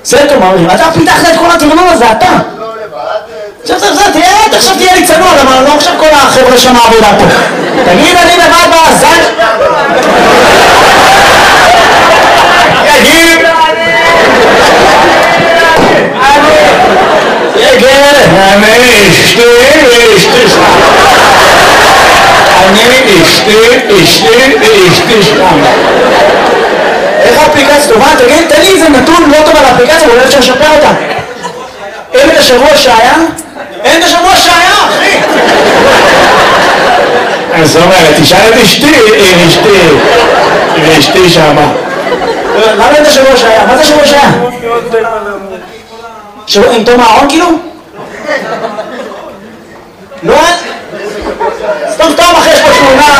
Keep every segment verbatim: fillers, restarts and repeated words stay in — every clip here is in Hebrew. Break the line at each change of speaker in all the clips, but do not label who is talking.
זה אתה מעריך, אתה פיתחת את כל התרנון הזה, אתה. עכשיו זה, זה, תהיה, עכשיו תהיה לי צנוע, למה לא עכשיו כל החבר'ה שם העבודה פה. תגיד, אני לבד בעזן. יגיד. יגיד. אני אשתי, אשתי שם. אני אשתי, אשתי, אשתי שם. איך האפליקציה טובה? תגיד, תן לי איזה נתון לא טוב על האפליקציה, ואולי אפשר לשפר אותה. אין את השבוע שהיה? אין את השבוע שהיה, אחי!
זאת אומרת, תשאל את אשתי, אשתי, אשתי שמה.
למה אין את השבוע שהיה? מה זה השבוע שהיה? שבוע עם תום הארון כאילו? לא? סתם סתם אחרי יש פה תמונה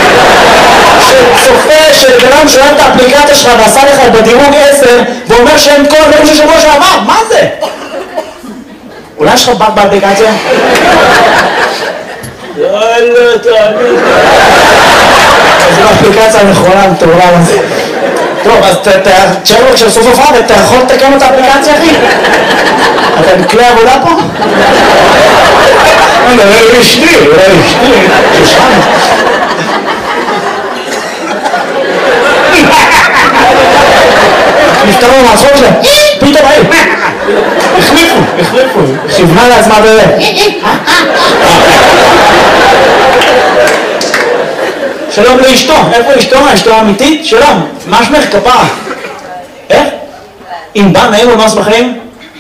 שצופה שגלם שואל את האפליקציה שלך ועשה לך בדירוג עשר ואומר שהם כל הדברים של שבוע שעבר, מה זה? אולי יש לך בת באפליקציה? יאללה, תאמין. זו האפליקציה הנכונה, מטורלל הזה. טוב, אז תשאר לו כשסוף סוף עבד, אתה יכול לתקן את האפליקציה, אחי? אתה עם כלי עבודה פה?
אני מדבר אשתי, אולי אשתי, ששם.
נפתרו מהצחוק שלהם, פתאום היו.
החליפו, החליפו.
כיוונה לעצמה באמת. שלום לאשתו, איפה אשתו? אשתו האמיתית? שלום, מה שמך כפרה? איך? אם בא נעים ומס בחיים?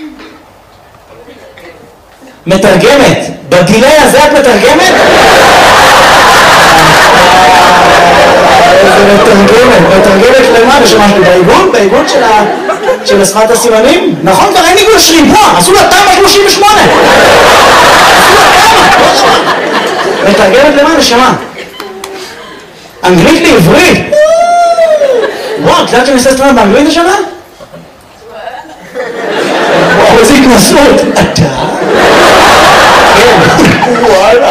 מתרגמת, בגילי הזה את מתרגמת? איזה מתרגמת, מתרגמת למה? לשמש לי בעיגון? בעיגון של השפת הסימנים? נכון, כבר אין עיגון שריבוע, עשו לה תמ"א שלושים ושמונה. עשו לה תמ"א. מתרגמת למה? נשמה. אנגלית לעברית. וואו, את יודעת שאני עושה סטרנד באנגלית השנה? וואו, איזה התנסות. אתה? וואלה.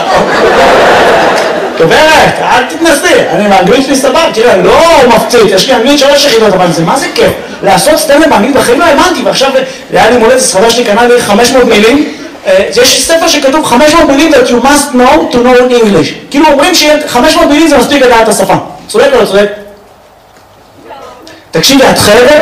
גברת, אל תתנסי, אני באנגלית שלי סבב, תראה, לא מפציץ, יש לי אנגלית שלוש יחידות, אבל זה מה זה כיף? לעשות סטנדאפ באנגלית בחיים לא האמנתי, ועכשיו היה לי מולדת, ספרה שלי קנה לי חמש מאות מילים, יש ספר שכתוב חמש מאות מילים that you must know to know English, כאילו אומרים ש-חמש מאות מילים זה מספיק לדעת את השפה, צודק או לא צודק? תקשיבי, את חייבת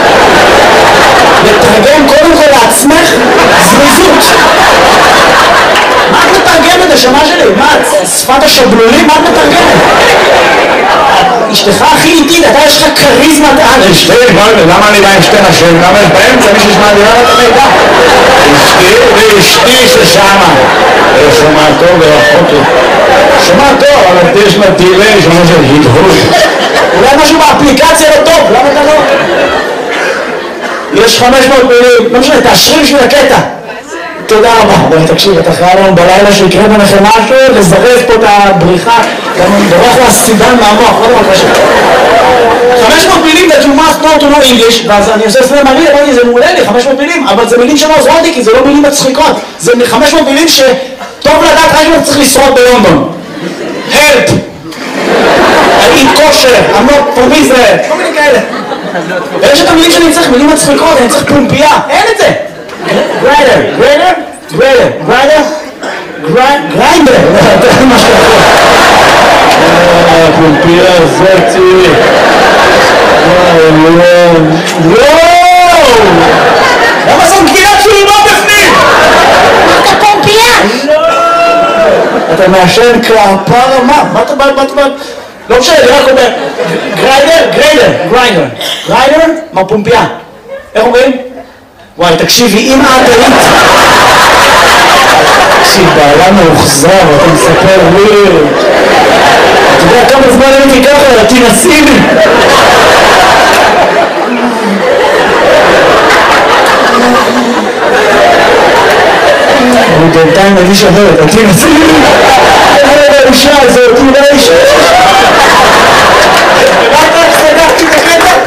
לתרגם קודם כל לעצמך זריזות. מה את מתרגמת, השמה שלי? מה, שפת השבלולים? מה את מתרגמת? אשתך הכי איטית, אתה יש לך קריזמת על.
אשתי, למה אני בא עם שתי נשים? למה יש באמצע מישהו שמעדירה את המידע? אשתי ואשתי ששמה. שומע טוב ורחוק לי. שומע טוב, אבל יש לה דילי, שומע של הדהוד.
אולי משהו באפליקציה לא טוב, למה אתה לא? יש חמש מאות מילים, לא משנה, תאשרי בשביל הקטע. תודה רבה. בואי תקשיב, אתה חייב לנו בלילה שיקרה ביניכם משהו, לזרז פה את הבריחה, גם דורך לה סידן מהמוח, לא דבר קשה. חמש מאות מילים that you must know to know English, ואז אני עושה סלם מילים, אמרתי, זה מעולה לי, חמש מאות מילים, אבל זה מילים שלא עוזרות לי, כי זה לא מילים מצחיקות. זה חמש מאות מילים שטוב לדעת רק אם צריך לשרוד בלונדון. help! I eat kosher, I'm not from Israel, כל מיני כאלה. ויש את המילים שאני צריך, מילים מצחיקות, אני צריך פומפייה, אין את זה. גריידר, גריידר, גריידר, גריידר, גריידר, זה מה שאתה יכול.
פומפייה, זרצי. וואו, וואו.
למה זאת גילת שולמה בפנים? אתה פומפייה. אתה מעשן כפרה מה? מה אתה בא, מה אתה בא? לא משנה, אני רק אומר, גריידר, גריידר, גריידר, גריידר, מה פומפייה? איך אומרים? וואי, תקשיבי, אם את היית... תקשיב, בעלה מאוחזר, אתה מספר לי... אתה יודע כמה זמן הייתי ככה, תנסי לי. אני בינתיים מרגיש אחרת, תנסי לי. איזה האישה הזאת, אולי האישה. רק רק סגרתי את הקטע.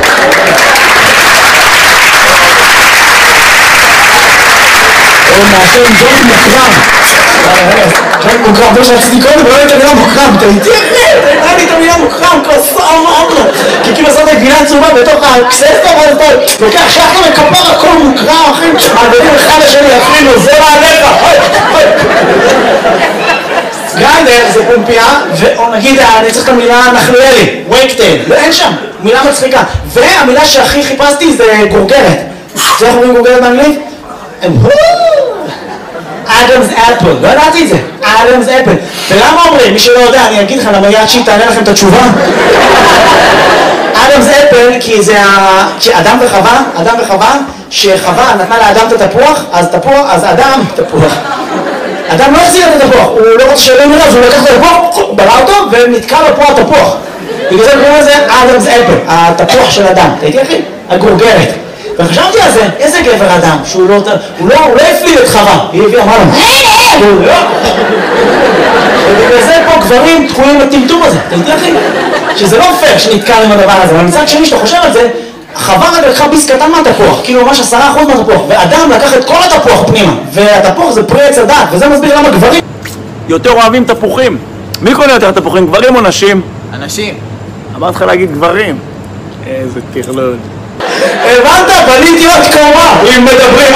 הוא מעשן ג'וינט מקרם. עכשיו מוקרם, זה שרציתי קודם, ולא הייתה מילה מוקרם, אתה איתי אחי, הייתה לי את המילה מוקרם, כוסה אמרנו, כי כאילו עושה את הגבינה הצהובה בתוך הקססטה, ואז אתה לוקח שחר וכפר, הכל מוקרם, אחי, מעבדים אחד לשני, אפילו, זה מעליך, גרנדר זה פומפיה, או נגיד, אני צריך את המילה נחליאלי, וייקטייל, ואין שם, מילה מצחיקה, והמילה שהכי חיפשתי זה גורגרת, זה איך אומרים גורגרת באנגלית? אדמס אפל, לא ידעתי את זה, אדמס אפל. ולמה אומרים? מי שלא יודע, אני אגיד לך, למה יד שהיא תענה לכם את התשובה. אדמס אפל, כי זה אדם וחווה, אדם וחווה, שחווה נתנה לאדם את התפוח, אז תפוח, אז אדם, תפוח. אדם לא החזיר את התפוח, הוא לא רוצה שלום אליו, אז הוא לקח את התפוח, בלע אותו, ונתקע לו פה התפוח. בגלל זה קוראים לזה אדמס אפל, התפוח של אדם. תהייתי אחי? הגורגרת. וחשבתי על זה, איזה גבר אדם, שהוא לא, הוא לא, הוא לא הפליל את חווה, היא הביאה, אמרה לו, הוא לא, ובגלל זה פה גברים תקועים בטמטום הזה, אתה יודע אחי? שזה לא פייר שנתקע עם הדבר הזה, אבל מצד שני שאתה חושב על זה, חווה רק לקחה ביס קטן מהתפוח, כאילו ממש עשרה אחוז מהתפוח, ואדם לקח את כל התפוח פנימה, והתפוח זה פרי עץ הדת, וזה מסביר למה גברים
יותר אוהבים תפוחים. מי קונה יותר תפוחים, גברים או נשים?
אנשים.
אמרת לך להגיד גברים. איזה טרלול.
הבנת? בניתי עוד קומה, אם מדברים